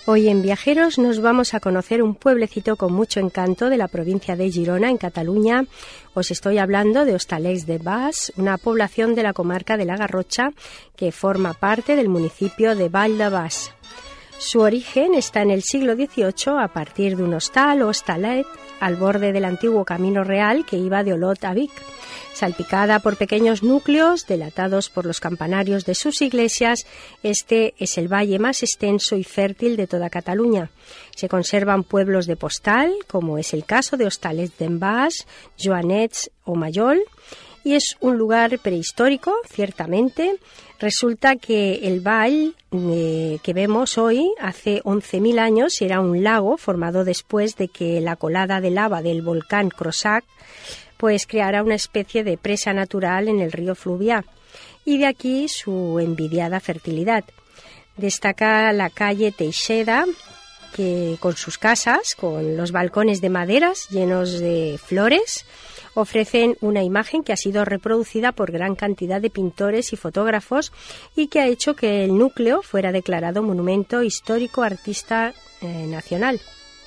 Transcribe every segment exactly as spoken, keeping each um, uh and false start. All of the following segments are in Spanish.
Hoy en Viajeros nos vamos a conocer un pueblecito con mucho encanto de la provincia de Girona, en Cataluña. Os estoy hablando de Hostalets de Bas, una población de la comarca de la Garrotxa que forma parte del municipio de Vall de Bas. Su origen está en el siglo dieciocho a partir de un hostal o hostalet al borde del antiguo camino real que iba de Olot a Vic, salpicada por pequeños núcleos delatados por los campanarios de sus iglesias. Este es el valle más extenso y fértil de toda Cataluña. Se conservan pueblos de postal, como es el caso de Hostalets d'en Bas, Joanets o Mayol, y es un lugar prehistórico, ciertamente. Resulta que el vall eh, que vemos hoy, hace once mil años, era un lago formado después de que la colada de lava del volcán Crossac pues creara una especie de presa natural en el río Fluvià, y de aquí su envidiada fertilidad. Destaca la calle Teixeda, que con sus casas, con los balcones de maderas llenos de flores, ofrecen una imagen que ha sido reproducida por gran cantidad de pintores y fotógrafos y que ha hecho que el núcleo fuera declarado Monumento Histórico Artista eh, Nacional.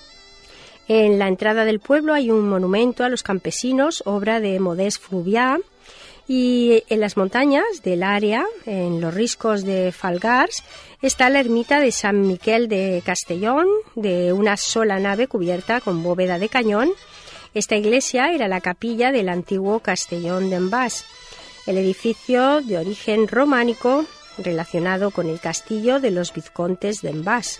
En la entrada del pueblo hay un monumento a los campesinos, obra de Modest Fluvià, y en las montañas del área, en los riscos de Falgars, está la ermita de San Miquel de Castellón, de una sola nave cubierta con bóveda de cañón. Esta iglesia era la capilla del antiguo Castellón d'en Bas, el edificio de origen románico relacionado con el castillo de los vizcontes d'en Bas.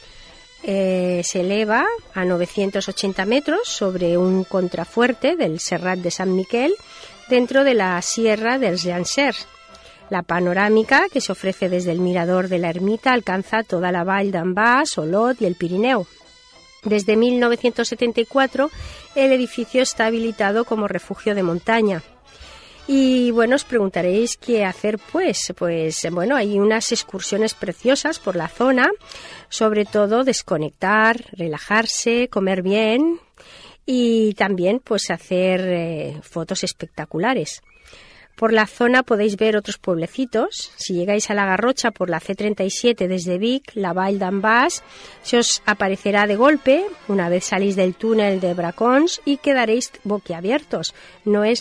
Eh, se eleva a novecientos ochenta metros sobre un contrafuerte del Serrat de San Miquel, dentro de la Sierra dels Llancers. La panorámica que se ofrece desde el mirador de la ermita alcanza toda la vall d'en Bas, Olot y el Pirineo. Desde mil novecientos setenta y cuatro el edificio está habilitado como refugio de montaña. Y bueno, os preguntaréis qué hacer pues. Pues bueno, hay unas excursiones preciosas por la zona, sobre todo desconectar, relajarse, comer bien y también pues hacer eh, fotos espectaculares. Por la zona podéis ver otros pueblecitos. Si llegáis a la Garrotxa por la ce treinta y siete desde Vic, la Vall d'en Bas se os aparecerá de golpe una vez salís del túnel de Bracons y quedaréis boquiabiertos. No es